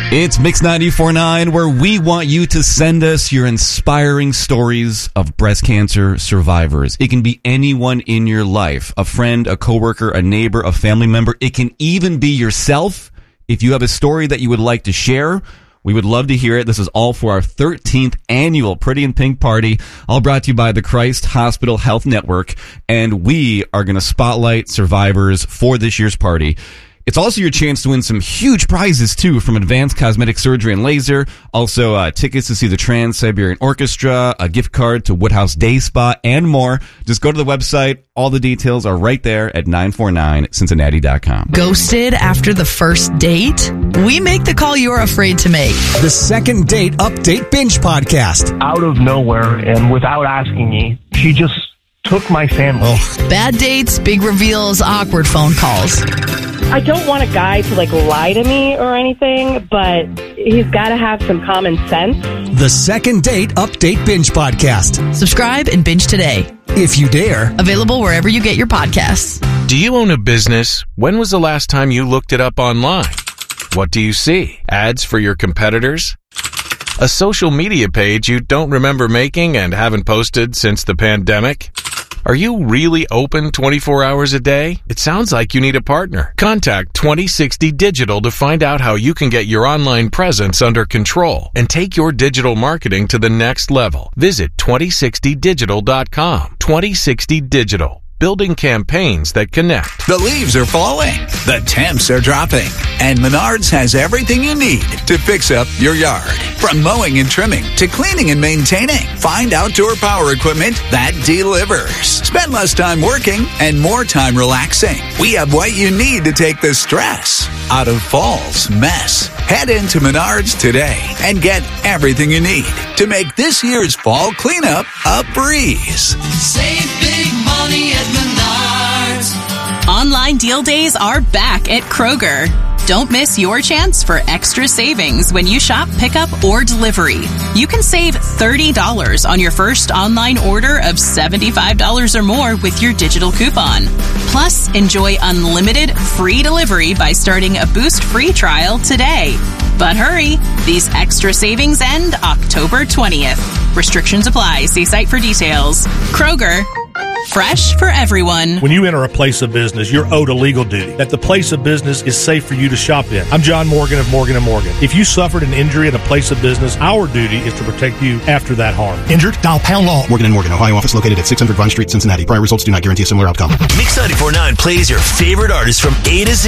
It's Mix 94.9, where we want you to send us your inspiring stories of breast cancer survivors. It can be anyone in your life, a friend, a coworker, a neighbor, a family member. It can even be yourself. If you have a story that you would like to share, we would love to hear it. This is all for our 13th annual Pretty in Pink party, all brought to you by the Christ Hospital Health Network. And we are going to spotlight survivors for this year's party. It's also your chance to win some huge prizes, too, from Advanced Cosmetic Surgery and Laser. Also, tickets to see the Trans-Siberian Orchestra, a gift card to Woodhouse Day Spa, and more. Just go to the website. All the details are right there at 949cincinnati.com. Ghosted after the first date? We make the call you're afraid to make. The Second Date Update Binge Podcast. Out of nowhere and without asking me, she just took my sandwich. Oh. Bad dates, big reveals, awkward phone calls. I don't want a guy to, lie to me or anything, but he's got to have some common sense. The Second Date Update Binge Podcast. Subscribe and binge today. If you dare. Available wherever you get your podcasts. Do you own a business? When was the last time you looked it up online? What do you see? Ads for your competitors? A social media page you don't remember making and haven't posted since the pandemic? Are you really open 24 hours a day? It sounds like you need a partner. Contact 2060 Digital to find out how you can get your online presence under control and take your digital marketing to the next level. Visit 2060digital.com. 2060 Digital. Building campaigns that connect. The leaves are falling. The temps are dropping. And Menards has everything you need to fix up your yard. From mowing and trimming to cleaning and maintaining. Find outdoor power equipment that delivers. Spend less time working and more time relaxing. We have what you need to take the stress out of fall's mess. Head into Menards today and get everything you need to make this year's fall cleanup a breeze. Save big money at Menards. Online deal days are back at Kroger. Don't miss your chance for extra savings when you shop pickup or delivery. You can save $30 on your first online order of $75 or more with your digital coupon. Plus, enjoy unlimited free delivery by starting a Boost free trial today. But hurry, these extra savings end October 20th. Restrictions apply. See site for details. Kroger. Fresh for everyone. When you enter a place of business, you're owed a legal duty that the place of business is safe for you to shop in. I'm John Morgan of Morgan & Morgan. If you suffered an injury at a place of business, our duty is to protect you after that harm. Injured? Dial pound law. Morgan & Morgan, Ohio office located at 600 Vine Street, Cincinnati. Prior results do not guarantee a similar outcome. Mix 94.9 plays your favorite artists from A to Z.